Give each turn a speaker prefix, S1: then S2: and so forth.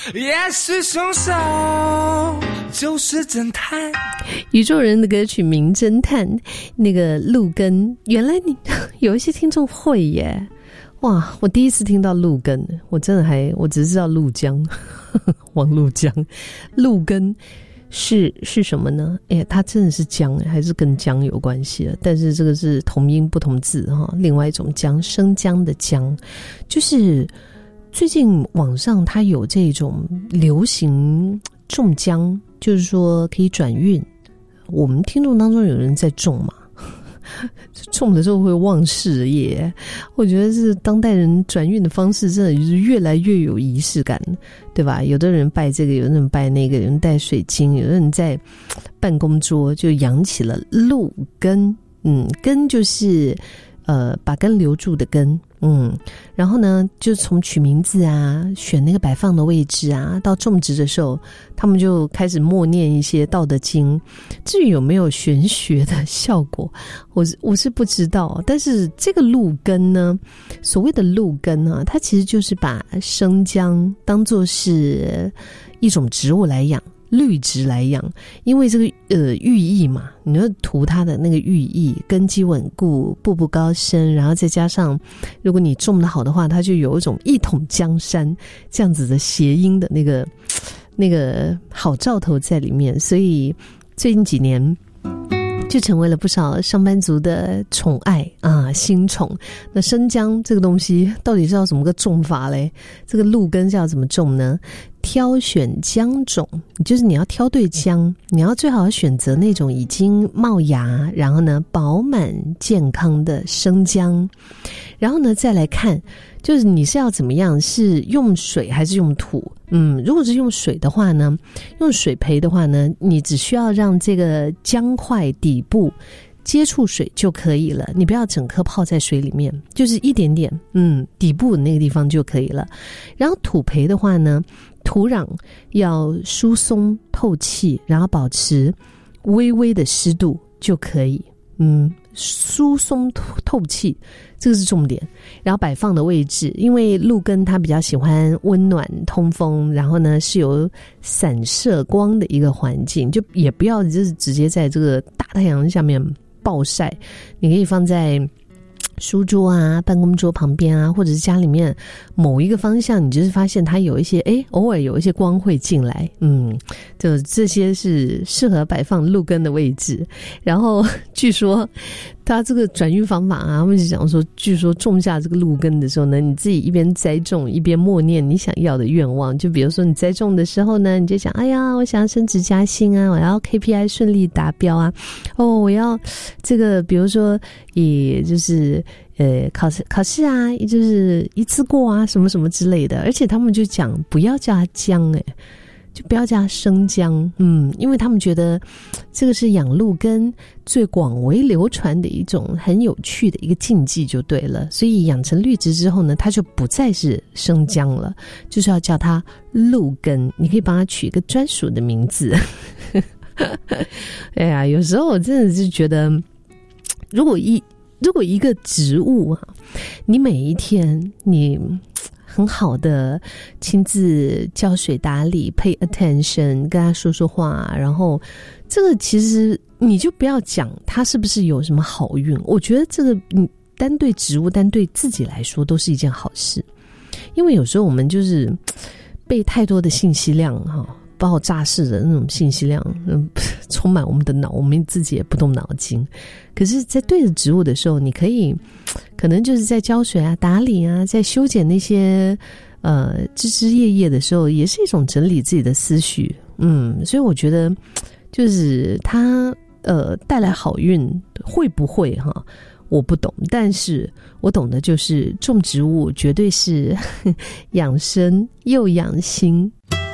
S1: 也是凶手，就是侦探。
S2: 宇宙人的歌曲《名侦探》，那个路根，原来你有一些听众会耶。哇，我第一次听到路根，我真的我只知道陆江，王陆江，路根是什么呢？它真的是姜，还是跟姜有关系的？但是这个是同音不同字哈，另外一种姜，生姜的姜，就是最近网上它有这种流行种姜，就是说可以转运。我们听众当中有人在种嘛？种的时候会忘事业，我觉得是当代人转运的方式真的就是越来越有仪式感，对吧？有的人拜这个，有的人拜那个，有人带水晶，有的人在办公桌就养起了路根，根就是把根留住的根，然后呢，就从取名字啊，选那个摆放的位置啊，到种植的时候，他们就开始默念一些道德经。至于有没有玄学的效果，我是不知道。但是这个路根呢，所谓的路根啊，它其实就是把生姜当作是一种植物来养。绿植来养，因为这个寓意嘛，你就图它的那个寓意，根基稳固，步步高升，然后再加上如果你种得好的话，它就有一种一统江山这样子的谐音的那个好兆头在里面，所以最近几年就成为了不少上班族的宠爱啊，新宠。那生姜这个东西到底是要怎么个种法嘞？这个路根是要怎么种呢？挑选姜种，就是你要挑对姜，你要最好选择那种已经冒芽，然后呢饱满健康的生姜。然后呢再来看，就是你是要怎么样，是用水还是用土？如果是用水的话呢，用水培的话呢，你只需要让这个姜块底部接触水就可以了，你不要整颗泡在水里面，就是一点点，底部那个地方就可以了。然后土培的话呢，土壤要疏松透气，然后保持微微的湿度就可以。疏松透气，这个是重点。然后摆放的位置，因为路根它比较喜欢温暖通风，然后呢是有散射光的一个环境，就也不要就是直接在这个大太阳下面暴晒，你可以放在书桌啊、办公桌旁边啊，或者是家里面某一个方向，你就是发现它有一些偶尔有一些光会进来，就这些是适合摆放路根的位置。然后据说它这个转运方法啊，他们就讲说，据说种下这个路根的时候呢，你自己一边栽种一边默念你想要的愿望。就比如说你栽种的时候呢，你就想，哎呀，我想要升职加薪啊，我要 KPI 顺利达标啊，我要这个，比如说也就是考试啊，就是一次过啊，什么什么之类的。而且他们就讲不要叫它姜，就不要叫它生姜，因为他们觉得这个是养路根最广为流传的一种很有趣的一个禁忌就对了。所以养成绿植之后呢，它就不再是生姜了，就是要叫它路根。你可以帮它取一个专属的名字。哎呀，有时候我真的是觉得，如果一个植物啊，你每一天你很好的亲自浇水打理 pay attention， 跟他说说话，然后这个其实你就不要讲他是不是有什么好运，我觉得这个单对植物单对自己来说都是一件好事。因为有时候我们就是被太多的信息量爆炸式的那种信息量充满我们的脑，我们自己也不动脑筋。可是在对着植物的时候，你可能就是在浇水啊、打理啊，在修剪那些枝枝叶叶的时候，也是一种整理自己的思绪。所以我觉得就是它带来好运会不会我不懂，但是我懂的就是种植物绝对是养生又养心。